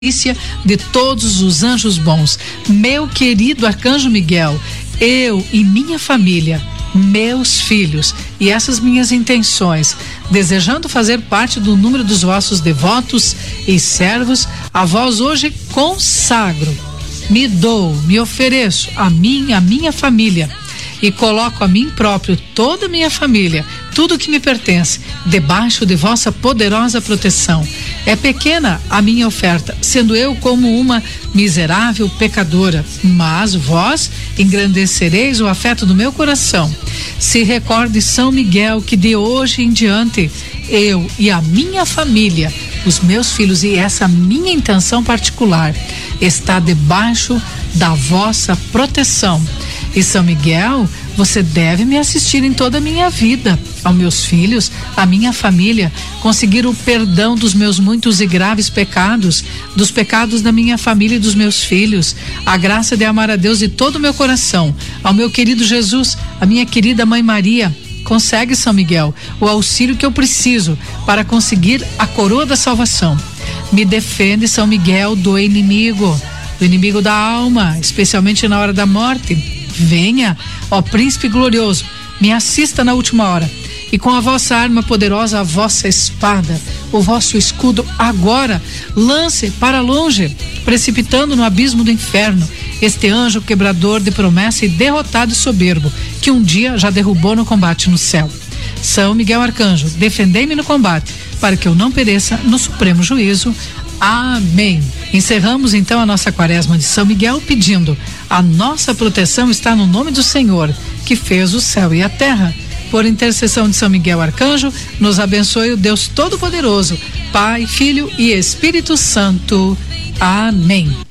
de todos os anjos bons. Meu querido Arcanjo Miguel, eu e minha família, meus filhos e essas minhas intenções, desejando fazer parte do número dos vossos devotos e servos, a vós hoje consagro, me dou, me ofereço a mim, a minha família, e coloco a mim próprio, toda a minha família, tudo que me pertence, debaixo de vossa poderosa proteção. É pequena a minha oferta, sendo eu como uma miserável pecadora, mas vós engrandecereis o afeto do meu coração. Se recorde, São Miguel, que de hoje em diante, eu e a minha família, os meus filhos e essa minha intenção particular, está debaixo da vossa proteção. E São Miguel, você deve me assistir em toda a minha vida, aos meus filhos, à minha família, conseguir o perdão dos meus muitos e graves pecados, dos pecados da minha família e dos meus filhos, a graça de amar a Deus de todo o meu coração, ao meu querido Jesus, a minha querida Mãe Maria. Consegue, São Miguel, o auxílio que eu preciso para conseguir a coroa da salvação. Me defende, São Miguel, do inimigo da alma, especialmente na hora da morte. Venha, ó Príncipe glorioso, me assista na última hora, e com a vossa arma poderosa, a vossa espada, o vosso escudo, agora lance para longe, precipitando no abismo do inferno este anjo quebrador de promessa e derrotado e soberbo, que um dia já derrubou no combate no céu. São Miguel Arcanjo, defendei-me no combate, para que eu não pereça no supremo juízo. Amém. Encerramos então a nossa quaresma de São Miguel pedindo: a nossa proteção está no nome do Senhor, que fez o céu e a terra. Por intercessão de São Miguel Arcanjo, nos abençoe o Deus Todo-Poderoso, Pai, Filho e Espírito Santo. Amém.